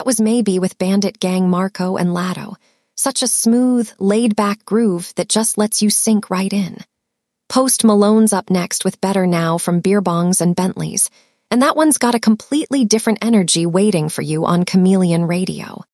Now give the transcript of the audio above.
That was Maybe with Bandit Gang Marco and Latto. Such a smooth, laid-back groove that just lets you sink right in. Post Malone's up next with Better Now from Beer Bongs and Bentleys, and that one's got a completely different energy waiting for you on Chameleon Radio.